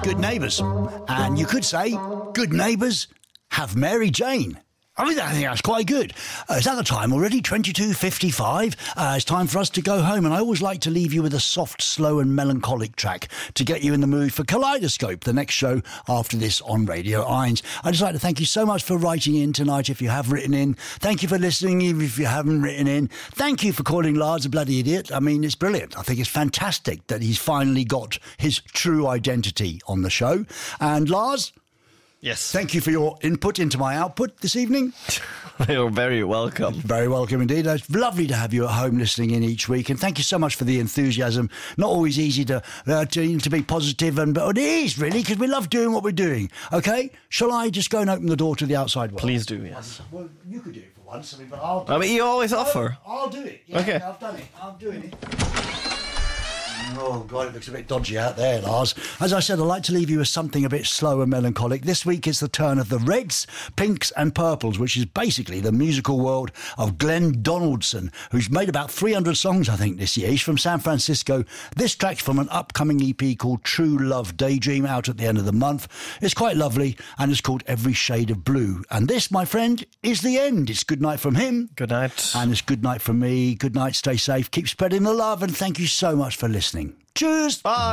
Good Neighbours. And you could say, good neighbours have Mary Jane. I think that's quite good. It's at the time already, 22:55. It's time for us to go home, and I always like to leave you with a soft, slow and melancholic track to get you in the mood for Kaleidoscope, the next show after this on Radio Irons. I'd just like to thank you so much for writing in tonight if you have written in. Thank you for listening even if you haven't written in. Thank you for calling Lars a bloody idiot. I mean, it's brilliant. I think it's fantastic that he's finally got his true identity on the show. And Lars... Yes. Thank you for your input into my output this evening. You're very welcome. Very welcome indeed. It's lovely to have you at home listening in each week, and thank you so much for the enthusiasm. Not always easy to be positive, but it is really, because we love doing what we're doing. Okay? Shall I just go and open the door to the outside world? Please do, yes. Well, you could do it for once, but I'll do I mean, you always it. offer. I'll do it. Yeah, Okay. I've done it. I'm doing it. Oh, God, it looks a bit dodgy out there, Lars. As I said, I'd like to leave you with something a bit slow and melancholic. This week it's the turn of the Reds, Pinks and Purples, which is basically the musical world of Glenn Donaldson, who's made about 300 songs, I think, this year. He's from San Francisco. This track's from an upcoming EP called True Love Daydream, out at the end of the month. It's quite lovely, and it's called Every Shade of Blue. And this, my friend, is the end. It's good night from him. Good night. And it's good night from me. Good night, stay safe, keep spreading the love, and thank you so much for listening. Cheers. Bye.